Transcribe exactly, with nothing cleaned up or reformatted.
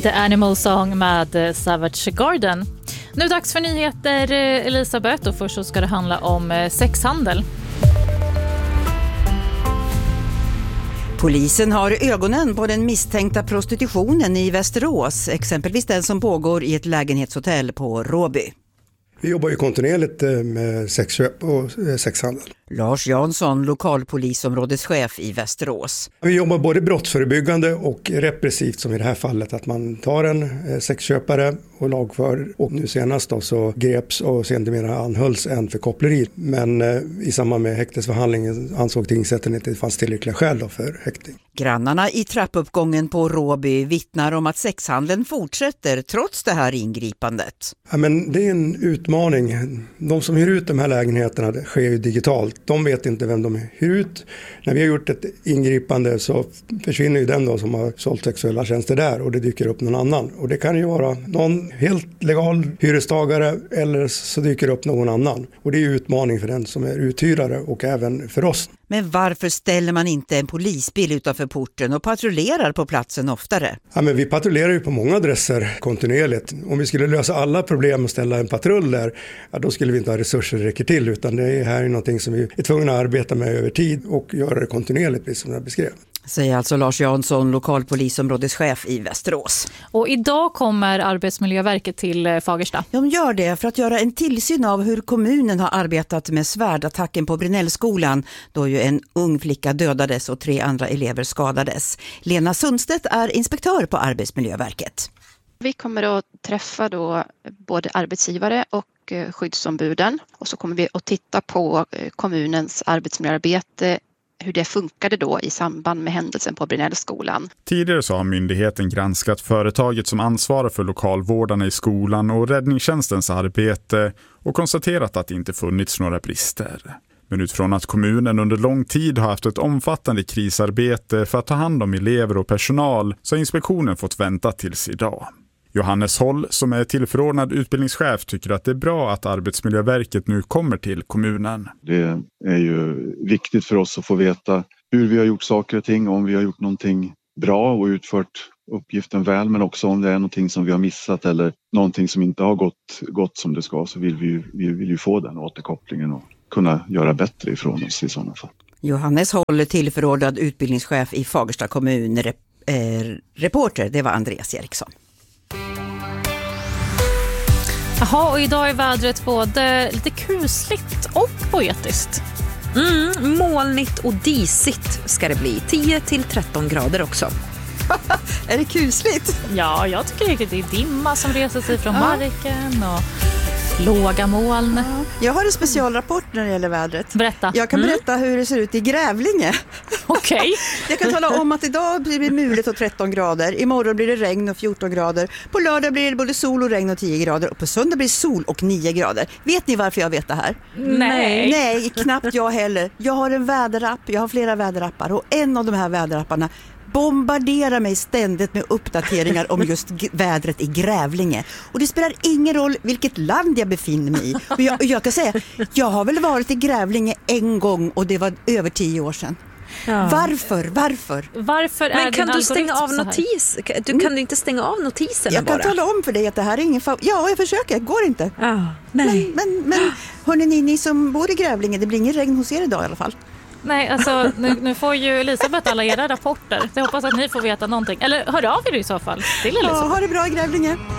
The Animal Song med Savage Garden. Nu är det dags för nyheter, Elisabeth, och först så ska det handla om sexhandel. Polisen har ögonen på den misstänkta prostitutionen i Västerås, exempelvis den som pågår i ett lägenhetshotell på Råby. Vi jobbar ju kontinuerligt med sexköp och sexhandel. Lars Jansson, lokalpolisområdeschef i Västerås. Vi jobbar både brottsförebyggande och repressivt, som i det här fallet, att man tar en sexköpare och lagför. Och nu senast då så greps och sedermera anhölls en för koppleri. Men i samband med häktesförhandlingen ansåg tingsrätten att det fanns tillräckliga skäl då för häktning. Grannarna i trappuppgången på Råby vittnar om att sexhandeln fortsätter trots det här ingripandet. Ja, men det är en utmaning. De som hyr ut de här lägenheterna, det sker ju digitalt. De vet inte vem de hyr ut. När vi har gjort ett ingripande så försvinner ju den då som har sålt sexuella tjänster där, och det dyker upp någon annan. Och det kan ju vara någon helt legal hyrestagare, eller så dyker det upp någon annan. Och det är ju utmaning för den som är uthyrare och även för oss. Men varför ställer man inte en polisbil utanför porten och patrullerar på platsen oftare? Ja, men vi patrullerar ju på många adresser kontinuerligt. Om vi skulle lösa alla problem och ställa en patrull där, ja, då skulle vi inte ha resurser som räcker till. Utan det här är någonting som vi är tvungna att arbeta med över tid och göra det kontinuerligt, precis som jag beskrev. Säger alltså Lars Jansson, lokalpolisområdeschef i Västerås. Och idag kommer Arbetsmiljöverket till Fagersta. De gör det för att göra en tillsyn av hur kommunen har arbetat med svärdattacken på Brynällskolan, då ju en ung flicka dödades och tre andra elever skadades. Lena Sundstedt är inspektör på Arbetsmiljöverket. Vi kommer att träffa då både arbetsgivare och skyddsombuden, och så kommer vi att titta på kommunens arbetsmiljöarbete, hur det funkade då i samband med händelsen på Brynällskolan. Tidigare så har myndigheten granskat företaget som ansvarar för lokalvårdarna i skolan och räddningstjänstens arbete och konstaterat att det inte funnits några brister. Men utifrån att kommunen under lång tid har haft ett omfattande krisarbete för att ta hand om elever och personal, så har inspektionen fått vänta tills idag. Johannes Håll, som är tillförordnad utbildningschef, tycker att det är bra att Arbetsmiljöverket nu kommer till kommunen. Det är ju viktigt för oss att få veta hur vi har gjort saker och ting, om vi har gjort någonting bra och utfört uppgiften väl, men också om det är någonting som vi har missat eller någonting som inte har gått, gått som det ska, så vill vi, ju, vi vill ju få den återkopplingen och kunna göra bättre ifrån oss i sådana fall. Johannes Håll, tillförordnad utbildningschef i Fagersta kommun. Rep- eh, reporter, det var Andreas Eriksson. Jaha, och idag är vädret både lite kusligt och poetiskt. Mm, molnigt och disigt ska det bli. tio till tretton grader också. Är det kusligt? Ja, jag tycker det är dimma som reser sig från marken och låga moln. Ja. Jag har en specialrapport när det gäller vädret. Berätta. Jag kan berätta mm. hur det ser ut i Grävlinge. Okej. Okay. Jag kan tala om att idag blir det mulet och tretton grader. Imorgon blir det regn och fjorton grader. På lördag blir det både sol och regn och tio grader. Och på söndag blir det sol och nio grader. Vet ni varför jag vet det här? Nej. Nej, knappt jag heller. Jag har en väderapp. Jag har flera väderappar. Och en av de här väderapparna bombarderar mig ständigt med uppdateringar om just g- vädret i Grävlinge. Och det spelar ingen roll vilket land jag befinner mig i. Och jag, jag kan säga, jag har väl varit i Grävlinge en gång och det var över tio år sedan. Ja. Varför? Varför? Varför är Men kan du stänga av notis? Du kan du inte stänga av notiserna jag bara? Jag kan tala om för dig att det här är ingen fa- Ja, jag försöker. Det går inte. Ah, nej. Men, men, men hörni, ni, ni som bor i Grävlinge, det blir ingen regn hos er idag i alla fall. Nej, alltså nu, nu får ju Elisabeth alla era rapporter. Så jag hoppas att ni får veta någonting. Eller hör av er i så fall till Elisabeth. Ja, ha det bra i Grävlinge.